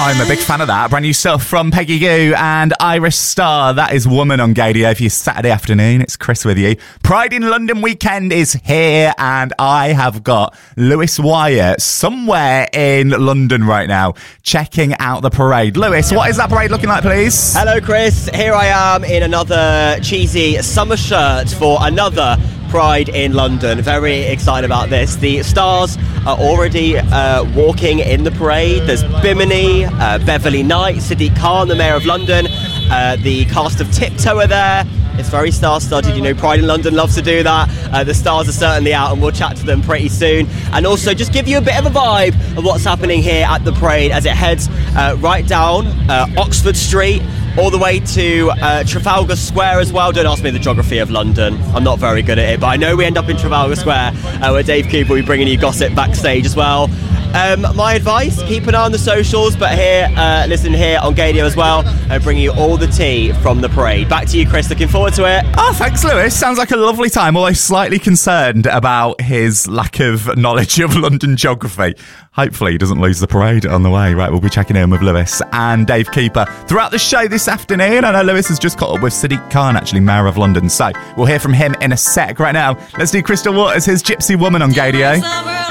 I'm a big fan of that. Brand new stuff from Peggy Gou and Iris Starr. That is Woman on Gadio for your Saturday afternoon. It's Chris with you. Pride in London weekend is here, and I have got Lewis Wyatt somewhere in London right now checking out the parade. Lewis, what is that parade looking like, please? Hello, Chris. Here I am in another cheesy summer shirt for another Pride in London. Very excited about this. The stars are already walking in the parade. There's Bimini, Beverly Knight, Sadiq Khan, the Mayor of London, the cast of Tiptoe are there. It's very star-studded, you know, Pride in London loves to do that. The stars are certainly out and we'll chat to them pretty soon. And also just give you a bit of a vibe of what's happening here at the parade as it heads right down Oxford Street, all the way to Trafalgar Square as well. Don't ask me the geography of London. I'm not very good at it, but I know we end up in Trafalgar Square where Dave Cooper will be bringing you gossip backstage as well. My advice, keep an eye on the socials, but here, listen here on Gadio as well, bringing you all the tea from the parade. Back to you, Chris. Looking forward to it. Oh, thanks, Lewis. Sounds like a lovely time, although slightly concerned about his lack of knowledge of London geography. Hopefully he doesn't lose the parade on the way. Right, we'll be checking in with Lewis and Dave Cooper throughout the show this afternoon. I know Lewis has just caught up with Sadiq Khan, actually, Mayor of London, so we'll hear from him in a sec. Right now, let's do Crystal Waters, his Gypsy Woman on Gadio.